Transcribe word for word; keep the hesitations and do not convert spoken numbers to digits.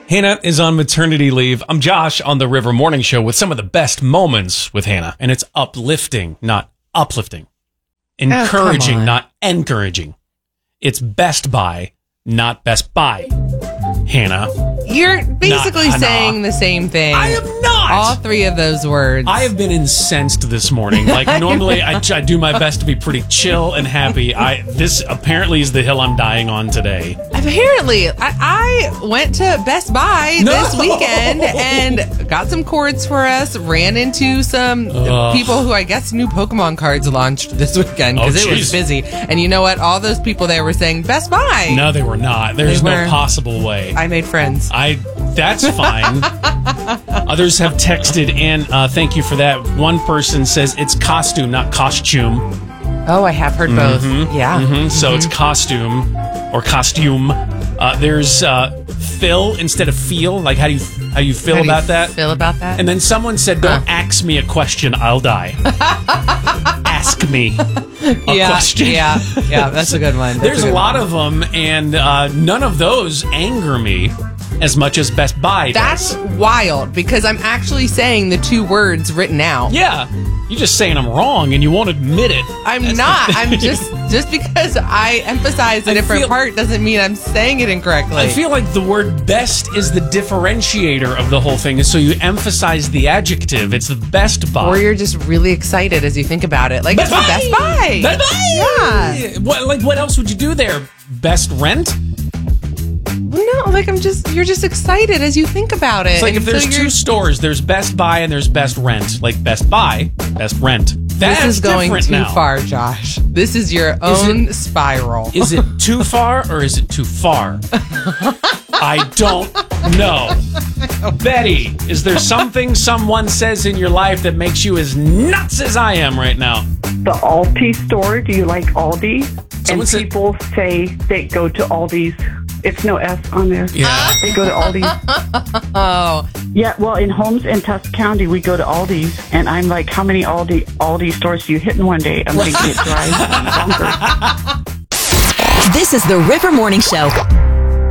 Hannah is on maternity leave. I'm Josh on the River Morning Show with some of the best moments with Hannah. And it's uplifting, not uplifting. Encouraging, oh, not encouraging. It's Best Buy, not Best Buy. Hannah. You're basically Not, saying the same thing. I am not. All three of those words. I have been incensed this morning. Like normally I, I do my best to be pretty chill and happy. I This apparently is the hill I'm dying on today. Apparently, I, I went to Best Buy No. this weekend and got some cords for us. Ran into some Ugh. people who I guess new Pokemon cards launched this weekend because Oh, it was jeez. busy. And you know what? All those people there were saying Best Buy. No, they were not. There's They no were. possible way. I made friends. I that's fine. Others have texted in. Uh, thank you for that. One person says it's costume, not costume. Oh, I have heard both. Yeah. Mhm. So it's costume or costume. Uh, there's uh, Phil instead of feel. Like how do you how do you feel How do you about that? Feel about that? And then someone said, "Don't Huh. ask me a question, I'll die." Ask me a yeah, question. yeah, yeah. That's a good one. That's There's a good lot one. of them, and uh, none of those anger me as much as Best Buy That's does. wild because I'm actually saying the two words written out. Yeah, you're just saying I'm wrong, and you won't admit it. I'm That's not. the I'm thing. just just because I emphasize a I different feel- part doesn't mean I'm saying it incorrectly. I feel like the word best is the differentiator of the whole thing, so you emphasize the adjective. It's the Best Buy. or you're just really excited as you think about it. Like Best it's the Best Buy. Best Buy! Yeah. What, like, what else would you do there? Best rent? No, like I'm just you're just excited as you think about it. It's like And if there's so two you're- stores, there's Best Buy and there's Best Rent. Like Best Buy, Best Rent. That's This is going different too now. far, Josh. This is your own spiral. Is it too far or is it too far? I don't know. Betty, is there something someone says in your life that makes you as nuts as I am right now? The Aldi store. Do you like Aldi? Someone and said- people say they go to Aldi's. It's no S on there. Yeah. They go to Aldi's. Oh, Yeah, well, in Holmes and Tusk County, we go to Aldi's, and I'm like, how many Aldi Aldi stores do you hit in one day? I'm thinking it drives me bonkers. This is the River Morning Show.